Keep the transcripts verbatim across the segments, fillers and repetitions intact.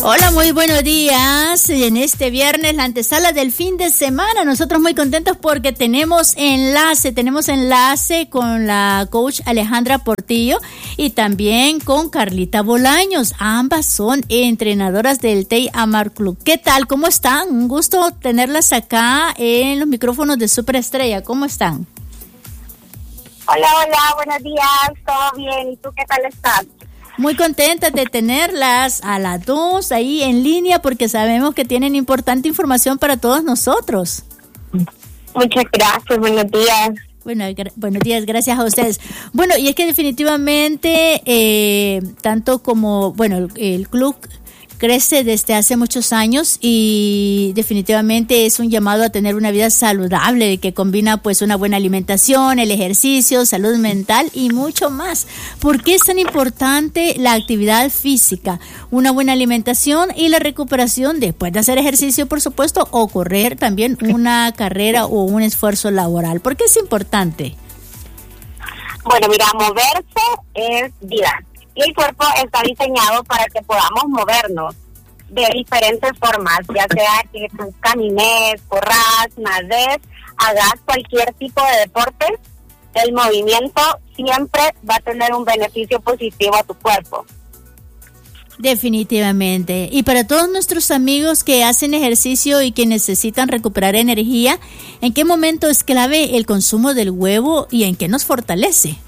Hola, muy buenos días. En este viernes, la antesala del fin de semana. Nosotros muy contentos porque tenemos enlace, tenemos enlace con la coach Alejandra Portillo y también con Carlita Bolaños. Ambas son entrenadoras del Tey Amar Club. ¿Qué tal? ¿Cómo están? Un gusto tenerlas acá en los micrófonos de Superestrella. ¿Cómo están? Hola, hola, buenos días. ¿Todo bien? ¿Y tú qué tal estás? Muy contenta de tenerlas a las dos ahí en línea porque sabemos que tienen importante información para todos nosotros. Muchas gracias, buenos días. Bueno, gra- buenos días, gracias a ustedes. Bueno, y es que definitivamente, eh, tanto como, bueno, el, el club crece desde hace muchos años y definitivamente es un llamado a tener una vida saludable que combina pues una buena alimentación, el ejercicio, salud mental y mucho más. ¿Por qué es tan importante la actividad física? Una buena alimentación y la recuperación después de hacer ejercicio, por supuesto, o correr también una carrera o un esfuerzo laboral. ¿Por qué es importante? Bueno, mira, moverse es vida. Y el cuerpo está diseñado para que podamos movernos de diferentes formas, ya sea que tú camines, corras, nades, hagas cualquier tipo de deporte, el movimiento siempre va a tener un beneficio positivo a tu cuerpo. Definitivamente. Y para todos nuestros amigos que hacen ejercicio y que necesitan recuperar energía, ¿en qué momento es clave el consumo del huevo y en qué nos fortalece?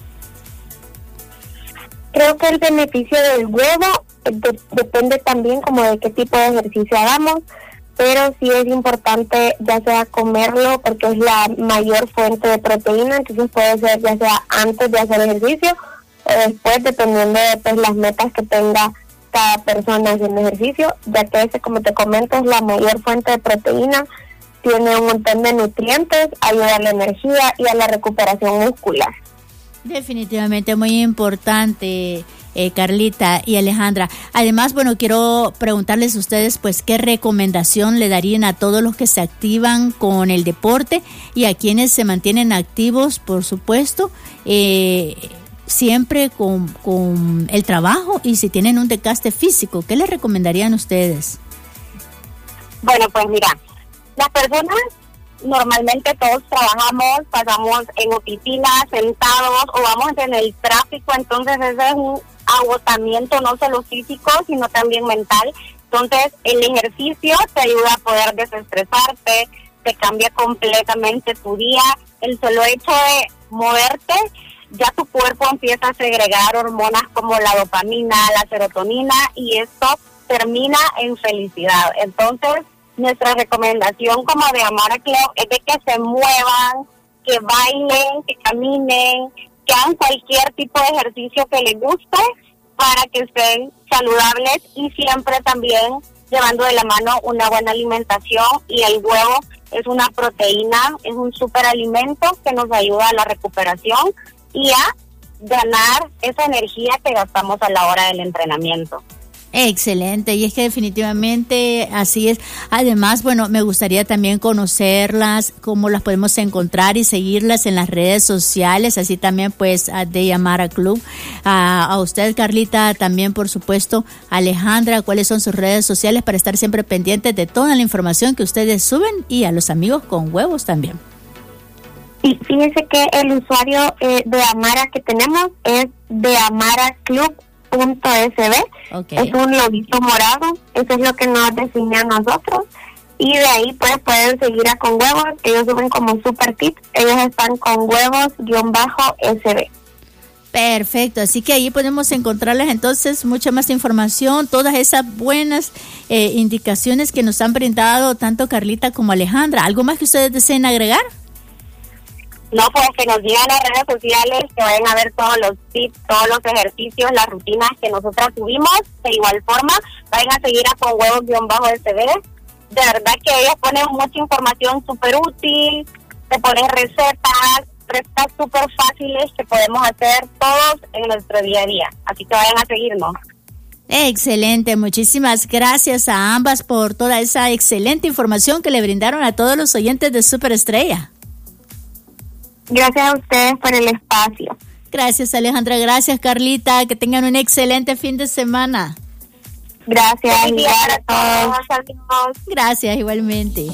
Creo que el beneficio del huevo de, depende también como de qué tipo de ejercicio hagamos, pero sí es importante ya sea comerlo porque es la mayor fuente de proteína, entonces puede ser ya sea antes de hacer ejercicio o después, dependiendo de pues, las metas que tenga cada persona haciendo ejercicio, ya que ese, como te comento, es la mayor fuente de proteína, tiene un montón de nutrientes, ayuda a la energía y a la recuperación muscular. Definitivamente muy importante, eh, Carlita y Alejandra. Además, bueno, quiero preguntarles a ustedes, pues, ¿qué recomendación le darían a todos los que se activan con el deporte y a quienes se mantienen activos, por supuesto, eh, siempre con, con el trabajo y si tienen un desgaste físico? ¿Qué les recomendarían ustedes? Bueno, pues mira, las personas normalmente todos trabajamos, pasamos en oficinas, sentados o vamos en el tráfico, entonces ese es un agotamiento no solo físico, sino también mental. Entonces el ejercicio te ayuda a poder desestresarte, te cambia completamente tu día. El solo hecho de moverte, ya tu cuerpo empieza a segregar hormonas como la dopamina, la serotonina y esto termina en felicidad. Entonces, nuestra recomendación como de Amara Club es de que se muevan, que bailen, que caminen, que hagan cualquier tipo de ejercicio que les guste para que estén saludables y siempre también llevando de la mano una buena alimentación. Y el huevo es una proteína, es un superalimento que nos ayuda a la recuperación y a ganar esa energía que gastamos a la hora del entrenamiento. Excelente, y es que definitivamente así es. Además, bueno, me gustaría también conocerlas, cómo las podemos encontrar y seguirlas en las redes sociales, así también pues a de Amara Club. A, a usted, Carlita, también por supuesto, Alejandra, ¿cuáles son sus redes sociales para estar siempre pendientes de toda la información que ustedes suben y a los amigos con huevos también? Y fíjense que el usuario eh, de Amara que tenemos es de Amara Club. Punto S B, okay. Es un loguito morado, eso es lo que nos define a nosotros y de ahí pues pueden seguir a Con Huevos, ellos suben como super tips, ellos están con huevos guión bajo S B. Perfecto, así que ahí podemos encontrarles entonces mucha más información, todas esas buenas eh, indicaciones que nos han brindado tanto Carlita como Alejandra. ¿Algo más que ustedes deseen agregar? No, pues que nos digan las redes sociales, que vayan a ver todos los tips, todos los ejercicios, las rutinas que nosotras subimos. De igual forma, vayan a seguir a Con Huevos-S B. De verdad que ellos ponen mucha información súper útil, te ponen recetas, recetas súper fáciles que podemos hacer todos en nuestro día a día. Así que vayan a seguirnos. Excelente, muchísimas gracias a ambas por toda esa excelente información que le brindaron a todos los oyentes de Superestrella. Gracias a ustedes por el espacio. Gracias, Alejandra. Gracias, Carlita. Que tengan un excelente fin de semana. Gracias, gracias a todos. Gracias, igualmente.